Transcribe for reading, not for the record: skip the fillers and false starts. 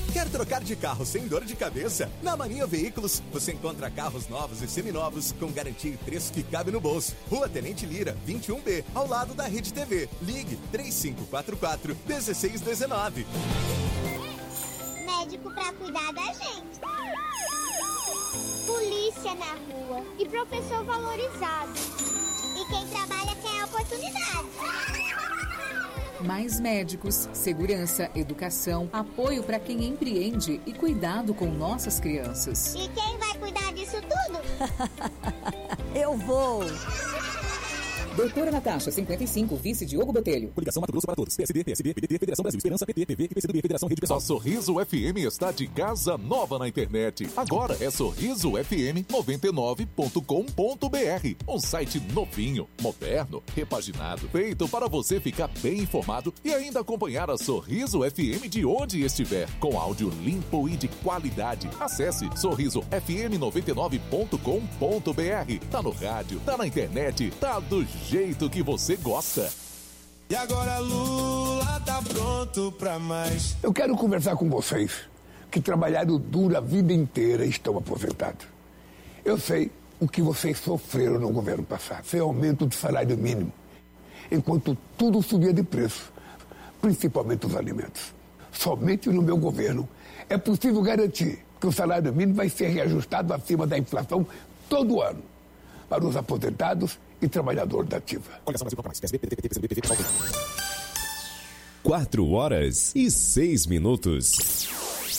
Quer trocar de carro sem dor de cabeça? Na Mania Veículos, você encontra carros novos e seminovos com garantia e preço que cabe no bolso. Rua Tenente Lira, 21B, ao lado da Rede TV. Ligue 3544-1619. Médico pra cuidar da gente. Polícia na rua e professor valorizado. E quem trabalha quer oportunidade. Mais médicos, segurança, educação, apoio para quem empreende e cuidado com nossas crianças. E quem vai cuidar disso tudo? Eu vou! Doutora Natasha, 55, vice Diogo Botelho. Coligação Mato Grosso para todos. PSD, PDT, Federação Brasil Esperança, PT, PV, PCdoB, Federação Rede Pessoal. A Sorriso FM está de casa nova na internet. Agora é sorrisofm99.com.br. Um site novinho, moderno, repaginado, feito para você ficar bem informado e ainda acompanhar a Sorriso FM de onde estiver, com áudio limpo e de qualidade. Acesse sorrisofm99.com.br. Tá no rádio, tá na internet, tá do jeito que você gosta. E agora Lula tá pronto pra mais. Eu quero conversar com vocês que trabalharam duro a vida inteira e estão aposentados. Eu sei o que vocês sofreram no governo passado. Foi aumento do salário mínimo, enquanto tudo subia de preço, principalmente os alimentos. Somente no meu governo é possível garantir que o salário mínimo vai ser reajustado acima da inflação todo ano para os aposentados e trabalhadores da ativa. 4 horas e 6 minutos.